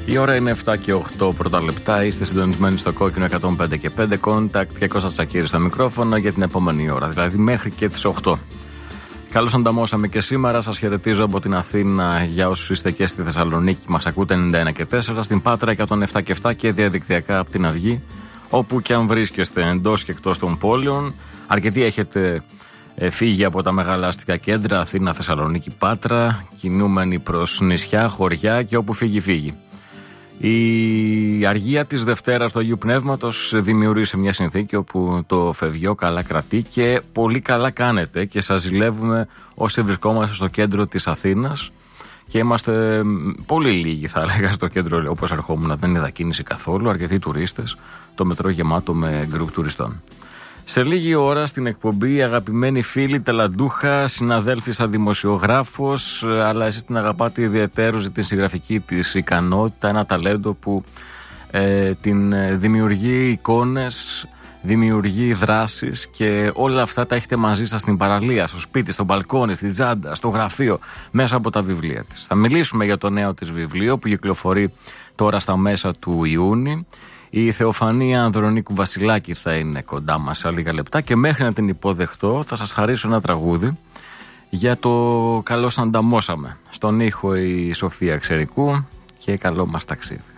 Η ώρα είναι 7 και 8 πρώτα λεπτά. Είστε συντονισμένοι στο κόκκινο 105 και 5 Contact και Κώστας Τσακίρης στο μικρόφωνο για την επόμενη ώρα, δηλαδή μέχρι και τις 8. Καλώς ανταμώσαμε και σήμερα. Σας χαιρετίζω από την Αθήνα για όσους είστε και στη Θεσσαλονίκη. Μας ακούτε 91 και 4, στην Πάτρα 107 και 7 και διαδικτυακά από την Αυγή. Όπου και αν βρίσκεστε εντός και εκτός των πόλεων, αρκετοί έχετε φύγει από τα μεγάλα αστικά κέντρα, Αθήνα, Θεσσαλονίκη, Πάτρα, κινούμενοι προς νησιά, χωριά και όπου φύγει. Η αργία της Δευτέρας του Αγίου Πνεύματος δημιούργησε μια συνθήκη όπου το φευγιό καλά κρατεί και πολύ καλά κάνετε και σας ζηλεύουμε όσοι βρισκόμαστε στο κέντρο της Αθήνας και είμαστε πολύ λίγοι, θα έλεγα, στο κέντρο. Όπως ερχόμουν δεν είδα κίνηση καθόλου, αρκετοί τουρίστες, το μετρό γεμάτο με γκρουπ τουριστών. Σε λίγη ώρα στην εκπομπή, αγαπημένοι φίλοι, ταλαντούχα, συναδέλφισσα δημοσιογράφος, αλλά εσείς την αγαπάτε ιδιαιτέρως την συγγραφική της ικανότητα, ένα ταλέντο που την δημιουργεί εικόνες, δημιουργεί δράσεις και όλα αυτά τα έχετε μαζί σας στην παραλία, στο σπίτι, στο μπαλκόνι, στη τσάντα, στο γραφείο, μέσα από τα βιβλία της. Θα μιλήσουμε για το νέο της βιβλίο που κυκλοφορεί τώρα στα μέσα του Ιούνιου. Η Θεοφανία Ανδρονίκου Βασιλάκη θα είναι κοντά μας σε λίγα λεπτά και μέχρι να την υποδεχτώ θα σας χαρίσω ένα τραγούδι για το καλώς ανταμώσαμε. Στον ήχο η Σοφία Ξερικού και καλό μας ταξίδι.